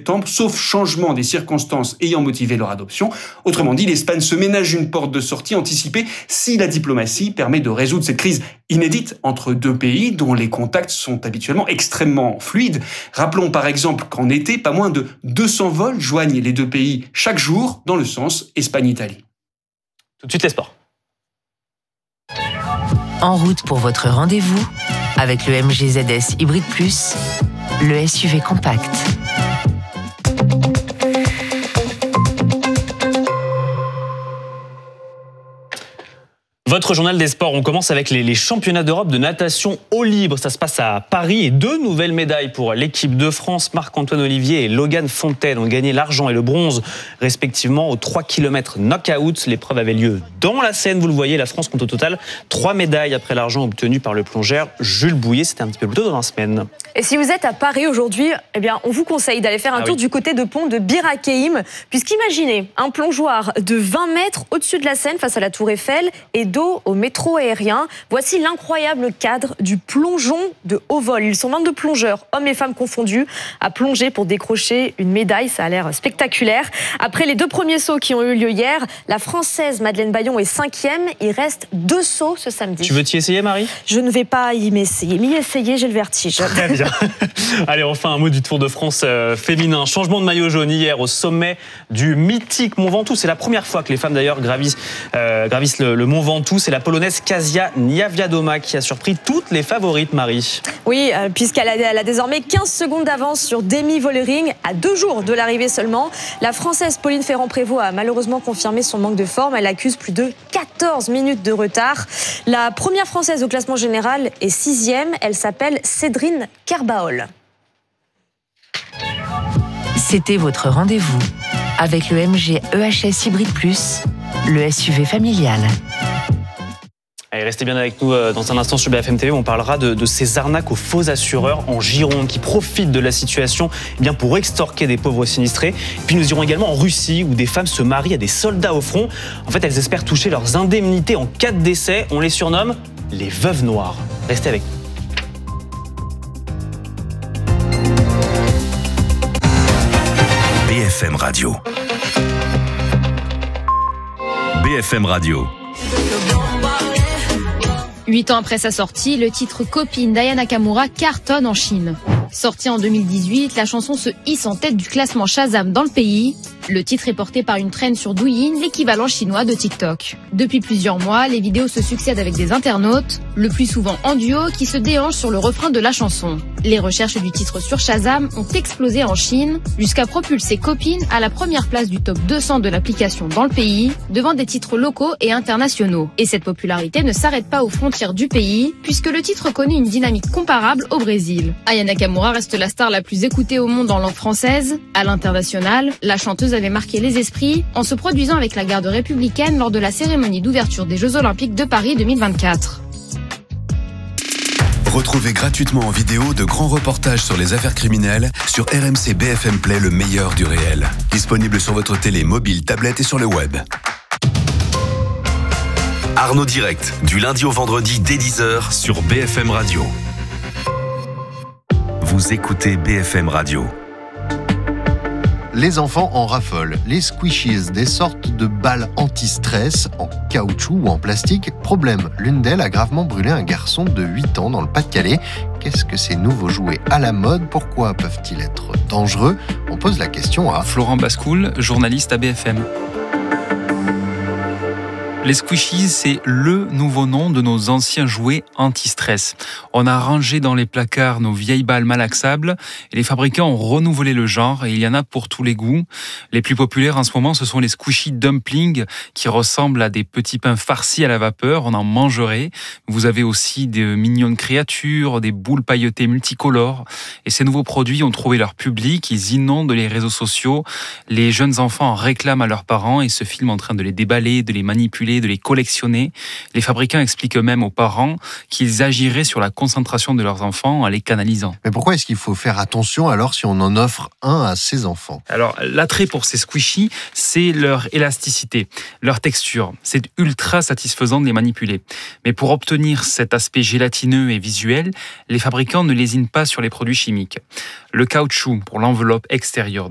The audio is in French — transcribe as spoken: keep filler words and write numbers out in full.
septembre, sauf changement des circonstances ayant motivé leur adoption. Autrement dit, l'Espagne se ménage une porte de sortie anticipée si la diplomatie permet de résoudre cette crise inédite entre deux pays dont les contacts sont habituellement extrêmement fluides. Rappelons par exemple qu'en été, pas moins de deux cents vols joignent les deux pays chaque jour dans le sens Espagne-Italie. Tout de suite les sports. En route pour votre rendez-vous avec le M G Z S Hybrid Plus, le S U V compact. Votre journal des sports, on commence avec les, les championnats d'Europe de natation eau libre. Ça se passe à Paris et deux nouvelles médailles pour l'équipe de France. Marc-Antoine Olivier et Logan Fontaine ont gagné l'argent et le bronze respectivement aux trois kilomètres knock-out. L'épreuve avait lieu dans la Seine, vous le voyez. La France compte au total trois médailles après l'argent obtenu par le plongeur Jules Bouillet. C'était un petit peu plus tôt dans la semaine. Et si vous êtes à Paris aujourd'hui, eh bien, on vous conseille d'aller faire un ah tour oui. du côté de pont de Bir Hakeim, puisqu'imaginez un plongeoir de vingt mètres au-dessus de la Seine face à la Tour Eiffel et dos au métro aérien. Voici l'incroyable cadre du plongeon de haut vol. Ils sont vingt-deux plongeurs, hommes et femmes confondus, à plonger pour décrocher une médaille. Ça a l'air spectaculaire. Après les deux premiers sauts qui ont eu lieu hier, la Française Madeleine Bayon est cinquième. Il reste deux sauts ce samedi. Tu veux t'y essayer, Marie ? Je ne vais pas y m'essayer. M'y essayer, j'ai le vertige. Très bien. Allez, enfin un mot du Tour de France euh, féminin. Changement de maillot jaune hier au sommet du mythique Mont Ventoux. C'est la première fois que les femmes d'ailleurs gravissent, euh, gravissent le, le Mont Ventoux. C'est la Polonaise Kasia Niewiadoma qui a surpris toutes les favorites, Marie. Oui, euh, puisqu'elle a, elle a désormais quinze secondes d'avance sur Demi Vollering à deux jours de l'arrivée seulement. La Française Pauline Ferrand-Prévot a malheureusement confirmé son manque de forme. Elle accuse plus de quatorze minutes de retard. La première Française au classement général est sixième. Elle s'appelle Cédrine Kerbaol. C'était votre rendez-vous avec le M G E H S Hybrid Plus, le S U V familial. Allez, restez bien avec nous dans un instant sur B F M T V. On parlera de, de ces arnaques aux faux assureurs en Gironde qui profitent de la situation eh bien, pour extorquer des pauvres sinistrés. Puis nous irons également en Russie où des femmes se marient à des soldats au front. En fait, elles espèrent toucher leurs indemnités en cas de décès. On les surnomme les veuves noires. Restez avec nous. B F M Radio. B F M Radio. Huit ans après sa sortie, le titre Copine d'Aya Nakamura cartonne en Chine. Sortie en deux mille dix-huit, la chanson se hisse en tête du classement Shazam dans le pays. Le titre est porté par une traîne sur Douyin, l'équivalent chinois de TikTok. Depuis plusieurs mois, les vidéos se succèdent avec des internautes, le plus souvent en duo, qui se déhanchent sur le refrain de la chanson. Les recherches du titre sur Shazam ont explosé en Chine, jusqu'à propulser Copine à la première place du top deux cents de l'application dans le pays, devant des titres locaux et internationaux. Et cette popularité ne s'arrête pas aux frontières du pays, puisque le titre connaît une dynamique comparable au Brésil. Aya Nakamura reste la star la plus écoutée au monde en langue française. À l'international, la chanteuse avait marqué les esprits en se produisant avec la garde républicaine lors de la cérémonie d'ouverture des Jeux Olympiques de Paris deux mille vingt-quatre. Retrouvez gratuitement en vidéo de grands reportages sur les affaires criminelles sur R M C B F M Play, le meilleur du réel. Disponible sur votre télé, mobile, tablette et sur le web. Arnaud Direct, du lundi au vendredi dès dix heures sur B F M Radio. Vous écoutez B F M Radio. Les enfants en raffolent. Les squishies, des sortes de balles anti-stress en caoutchouc ou en plastique. Problème, l'une d'elles a gravement brûlé un garçon de huit ans dans le Pas-de-Calais. Qu'est-ce que ces nouveaux jouets à la mode ? Pourquoi peuvent-ils être dangereux ? On pose la question à Florent Bascoul, journaliste à B F M. Les squishies, c'est le nouveau nom de nos anciens jouets anti-stress. On a rangé dans les placards nos vieilles balles malaxables et les fabricants ont renouvelé le genre et il y en a pour tous les goûts. Les plus populaires en ce moment, ce sont les squishy dumplings qui ressemblent à des petits pains farcis à la vapeur. On en mangerait. Vous avez aussi de mignonnes créatures, des boules pailletées multicolores. Et ces nouveaux produits ont trouvé leur public. Ils inondent les réseaux sociaux. Les jeunes enfants en réclament à leurs parents et se filment en train de les déballer, de les manipuler, de les collectionner. Les fabricants expliquent eux-mêmes aux parents qu'ils agiraient sur la concentration de leurs enfants en les canalisant. Mais pourquoi est-ce qu'il faut faire attention alors si on en offre un à ses enfants ? Alors, l'attrait pour ces squishies, c'est leur élasticité, leur texture. C'est ultra satisfaisant de les manipuler. Mais pour obtenir cet aspect gélatineux et visuel, les fabricants ne lésinent pas sur les produits chimiques. Le caoutchouc pour l'enveloppe extérieure